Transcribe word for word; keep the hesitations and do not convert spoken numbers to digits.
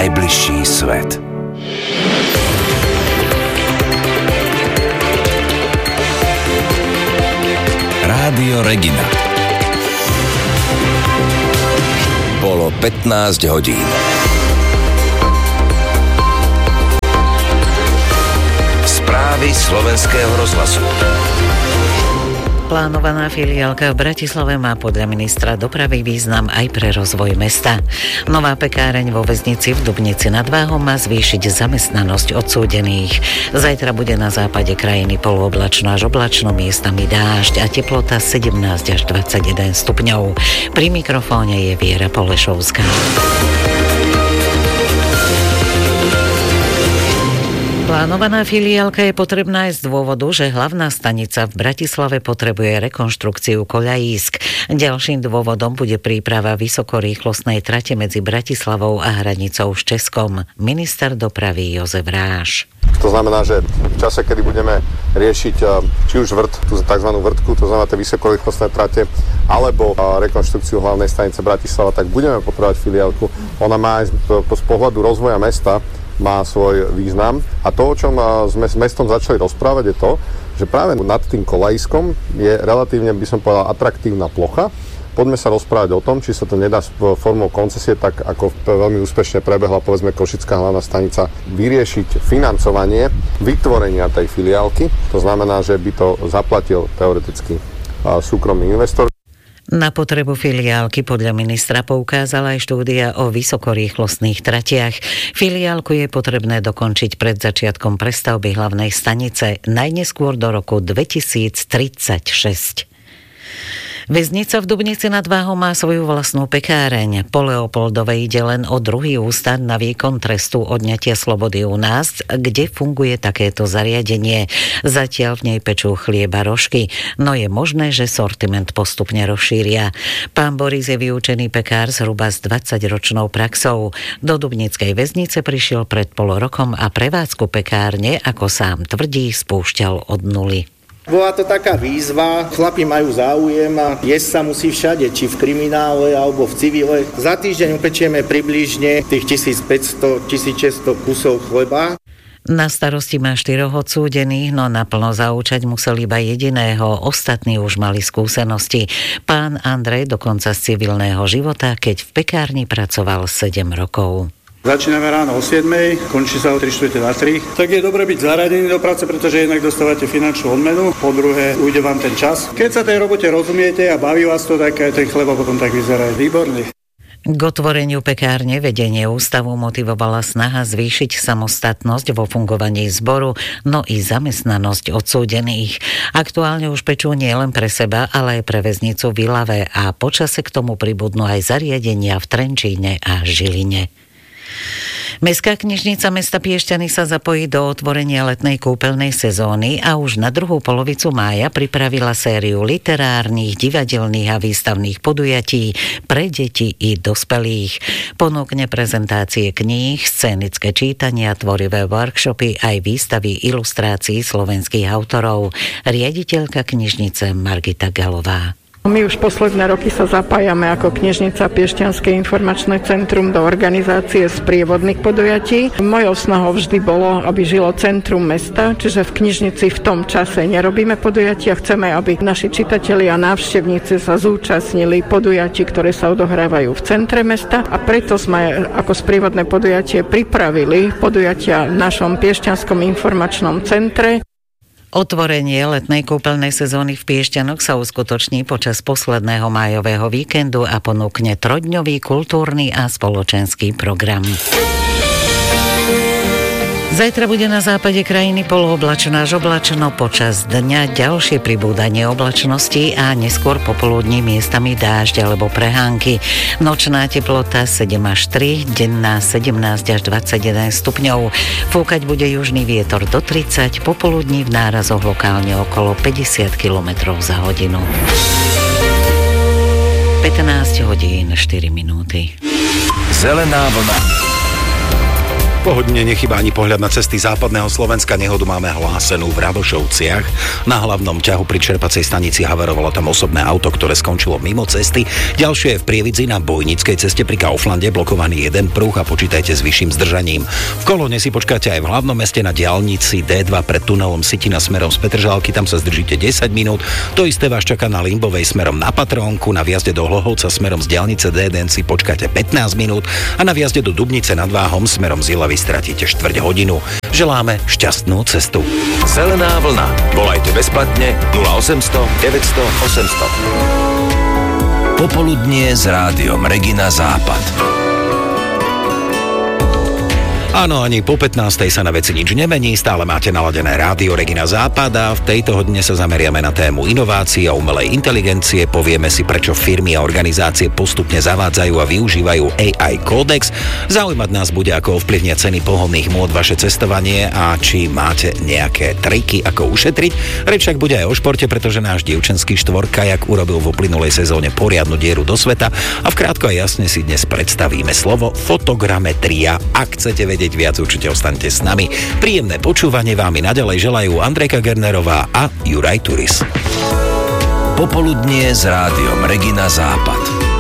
najbližší svet. Rádio Regina. Bolo pätnásť hodín. Správy slovenského rozhlasu. Plánovaná filiálka v Bratislave má podľa ministra dopravy význam aj pre rozvoj mesta. Nová pekáreň vo väznici v Dubnici nad Váhom má zvýšiť zamestnanosť odsúdených. Zajtra bude na západe krajiny polooblačno až oblačno, miestami dážď a teplota sedemnásť až dvadsaťjeden stupňov. Pri mikrofóne je Viera Polešovská. Plánovaná filiálka je potrebná aj z dôvodu, že hlavná stanica v Bratislave potrebuje rekonštrukciu koľajísk. Ďalším dôvodom bude príprava vysokorýchlostnej trate medzi Bratislavou a hranicou s Českom. Minister dopravy Jozef Ráš. To znamená, že v čase, kedy budeme riešiť či už vrt, tú tzv. Vrtku, to znamená tie vysokorýchlostné trate, alebo rekonštrukciu hlavnej stanice Bratislava, tak budeme potrebovať filiálku. Ona má aj z pohľadu rozvoja mesta má svoj význam. A to, o čom sme s mestom začali rozprávať, je to, že práve nad tým kolajskom je relatívne, by som povedal, atraktívna plocha. Poďme sa rozprávať o tom, či sa to nedá formou koncesie, tak ako veľmi úspešne prebehla, povedzme, Košická hlavná stanica, vyriešiť financovanie vytvorenia tej filiálky. To znamená, že by to zaplatil teoreticky súkromný investor. Na potrebu filiálky podľa ministra poukázala aj štúdia o vysokorýchlostných tratiach. Filiálku je potrebné dokončiť pred začiatkom prestavby hlavnej stanice, najneskôr do roku dvetisíctridsaťšesť. Väznica v Dubnici nad Váhom má svoju vlastnú pekáreň. Po Leopoldovej ide len o druhý ústan na výkon trestu odňatia slobody u nás, kde funguje takéto zariadenie. Zatiaľ v nej pečú chlieba rožky, no je možné, že sortiment postupne rozšíria. Pán Boris je vyučený pekár zhruba s dvadsaťročnou praxou. Do Dubnickej väznice prišiel pred pol rokom a prevádzku pekárne, ako sám tvrdí, spúšťal od nuly. Bola to taká výzva, chlapi majú záujem a jesť sa musí všade, či v kriminále alebo v civile. Za týždeň upečieme približne tých tisícpäťsto až tisícšesťsto kusov chleba. Na starosti má štyroch odsúdených, no naplno zaučať musel iba jediného, ostatní už mali skúsenosti. Pán Andrej dokonca z civilného života, keď v pekárni pracoval sedem rokov. Začíname ráno o siedmej, končí sa o tri štvrte na tri. Tak je dobre byť zaradený do práce, pretože jednak dostávate finančnú odmenu, po druhé ujde vám ten čas. Keď sa tej robote rozumiete a baví vás to, tak aj ten chleba potom tak vyzerá výborný. K otvoreniu pekárne vedenie ústavu motivovala snaha zvýšiť samostatnosť vo fungovaní zboru, no i zamestnanosť odsúdených. Aktuálne už pečú nie len pre seba, ale aj pre väznicu v Ilave a počase k tomu pribudnú aj zariadenia v Trenčíne a Žiline. Mestská knižnica mesta Piešťany sa zapojí do otvorenia letnej kúpeľnej sezóny a už na druhú polovicu mája pripravila sériu literárnych, divadelných a výstavných podujatí pre deti i dospelých. Ponúkne prezentácie kníh, scénické čítania, tvorivé workshopy aj výstavy ilustrácií slovenských autorov. Riaditeľka knižnice Margita Galová. My už posledné roky sa zapájame ako knižnica Piešťanské informačné centrum do organizácie sprievodných podujatí. Mojou snahou vždy bolo, aby žilo centrum mesta, čiže v knižnici v tom čase nerobíme podujatia. Chceme, aby naši čitatelia a návštevníci sa zúčastnili podujatí, ktoré sa odohrávajú v centre mesta a preto sme ako sprievodné podujatie pripravili podujatia v našom Piešťanskom informačnom centre. Otvorenie letnej kúpeľnej sezóny v Piešťanoch sa uskutoční počas posledného májového víkendu a ponúkne trojdňový kultúrny a spoločenský program. Zajtra bude na západe krajiny polooblačno až oblačno, počas dňa ďalšie pribúdanie oblačnosti a neskôr popoludní miestami dážď alebo prehánky. Nočná teplota sedem až tri, denná sedemnásť až dvadsaťjeden stupňov. Fúkať bude južný vietor do tridsať, popoludní v nárazoch lokálne okolo päťdesiat kilometrov za hodinu. pätnásť hodín štyri minúty. Zelená vlna. Pohodne nechýba ani pohľad na cesty západného Slovenska. Nehodu máme hlásenú v Radošovciach. Na hlavnom ťahu pri čerpacej stanici havarovalo tam osobné auto, ktoré skončilo mimo cesty. Ďalšie je v Prievidzi na Bojnickej ceste pri Kauflande blokovaný jeden pruh a počítajte s vyšším zdržaním. V Kolóne si počkáte aj v hlavnom meste na diaľnici dé dva pred tunelom Sitina smerom z Petržalky, tam sa zdržíte desať minút. To isté vás čaká na Limbovej smerom na Patrónku, na vjazde do Hlohovca smerom z diaľnice dé jeden si počkáte pätnásť minút a na vjazde do Dubnice nad Váhom smerom z Ilavy stratíte štvrť hodinu. Želáme šťastnú cestu. Zelená vlna. Volajte bezplatne nula osemsto deväťsto osemsto. Popoludnie s rádiom Regina Západ. Áno, ani po pätnástej sa na veci nič nemení, stále máte naladené rádio Regina Západ a v tejto hodine sa zameriame na tému inovácií a umelej inteligencie, povieme si, prečo firmy a organizácie postupne zavádzajú a využívajú á í kódex. Zaujímať nás bude, ako ovplyvnia ceny pohodných môd vaše cestovanie a či máte nejaké triky, ako ušetriť. Reč však bude aj o športe, pretože náš dievčenský štvorkajak urobil v uplynulej sezóne poriadnu dieru do sveta a v krátko a jasne si dnes predstavíme slovo fotogrametria. Ak chcete vedieť viac, určite ostaňte s nami. Príjemné počúvanie vám i naďalej želajú Andrejka Gernerová a Juraj Turis. Popoludnie s rádiom Regina Západ.